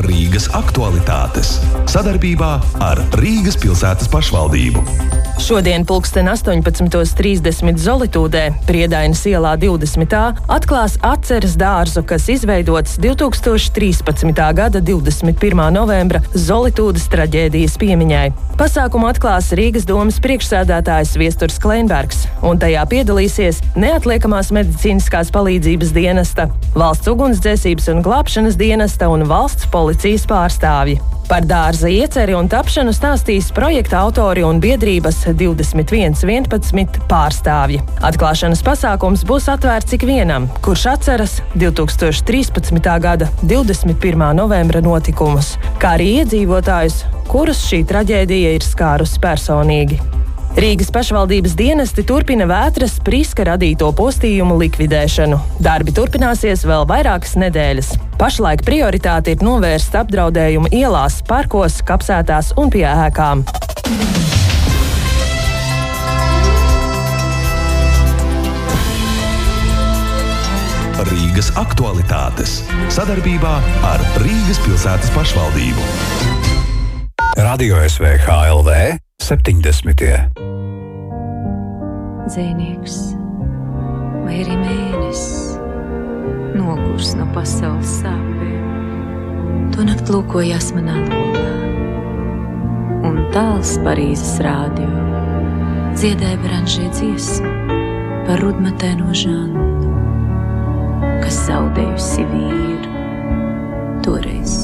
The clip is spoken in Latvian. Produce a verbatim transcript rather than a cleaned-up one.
Rīgas aktualitātes sadarbībā ar Rīgas pilsētas pašvaldību. Šodien pulksten astoņpadsmit trīsdesmit Zolitūdē, Priedainas ielā divdesmit A, atklās atceres dārzu, kas izveidots divtūkstoš trīspadsmitā gada divdesmit pirmā novembra Zolitūdes traģēdijas piemiņai. Pasākumu atklās Rīgas domes priekšsēdētājs Viesturs Kleinbergs, un tajā piedalīsies Neatliekamās medicīniskās palīdzības dienesta, Valsts ugunsdzēsības un glābšanas dienesta un valsts policijas pārstāvji. Par dārza ieceri un tapšanu stāstīs projekta autori un biedrības divdesmit viens vienpadsmit pārstāvji. Atklāšanas pasākums būs atvērts ikvienam, kurš atceras divtūkstoš trīspadsmitā gada divdesmit pirmā novembra notikumus, kā arī iedzīvotājus, kurus šī traģēdija ir skārusi personīgi. Rīgas pašvaldības dienesti turpina Vētras Priska radīto postījumu likvidēšanu. Darbi turpināsies vēl vairākas nedēļas. Pašlaik prioritāte ir novērst apdraudējumu ielās, parkos, kapsētās un pie ēkām. Rīgas aktualitātes sadarbībā ar Rīgas pilsētas pašvaldību. Radio S V H L V septiņdesmitie. Dzēnieks vai arī mēnesis nogurs no pasaules sāpēm. To nakt lūkojās manā logā, un tāls Parīzes rādio dziedāja branžē dziesmu par rudmatēno Žannu, kas zaudējusi vīru toreiz